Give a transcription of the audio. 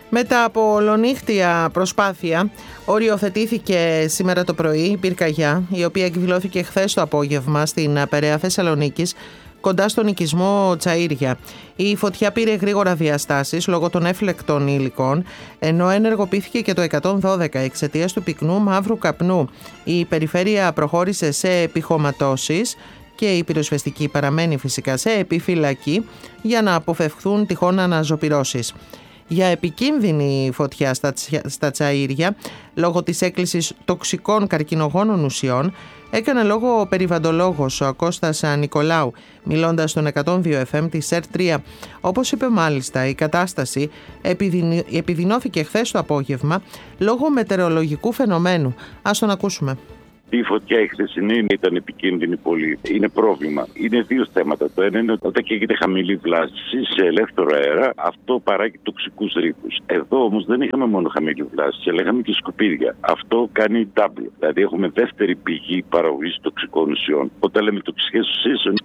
Μετά από ολονύχτια προσπάθεια, οριοθετήθηκε σήμερα το πρωί η πυρκαγιά, η οποία εκδηλώθηκε χθες το απόγευμα στην Περαία Θεσσαλονίκης, κοντά στον οικισμό Τσαΐρια. Η φωτιά πήρε γρήγορα διαστάσεις λόγω των έφλεκτων υλικών, ενώ ενεργοποιήθηκε και το 112 εξαιτίας του πυκνού μαύρου καπνού. Η περιφέρεια προχώρησε σε επιχωματώσεις και η πυροσβεστική παραμένει φυσικά σε επιφυλακή για να αποφευχθούν τυχόν αναζωπυρώσεις. Για επικίνδυνη φωτιά στα Τσαΐρια, λόγω της έκκλησης τοξικών καρκινογόνων ουσιών, έκανε λόγο ο περιβαντολόγος ο Κώστας Νικολάου, μιλώντας στον 102 FM της ΕΡΤ3. Όπως είπε μάλιστα, η κατάσταση επιδεινώθηκε χθες το απόγευμα λόγω μετεωρολογικού φαινομένου. Ας τον ακούσουμε. Η φωτιά η χθεσινή ήταν επικίνδυνη πολύ. Είναι πρόβλημα. Είναι δύο θέματα. Το ένα είναι όταν καίγεται χαμηλή βλάστηση σε ελεύθερο αέρα, αυτό παράγει τοξικούς ρήπους. Εδώ όμως δεν είχαμε μόνο χαμηλή βλάστηση, αλλά είχαμε και σκουπίδια. Αυτό κάνει double. Δηλαδή έχουμε δεύτερη πηγή παραγωγής τοξικών ουσιών. Όταν λέμε τοξικές ουσίες,